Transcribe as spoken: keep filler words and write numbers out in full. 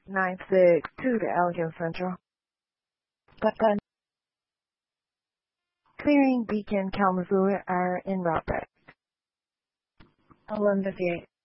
nine six two to Elgin Central. Got done. Clearing Beacon, Kalamazoo are in route back. eleven fifty-eight.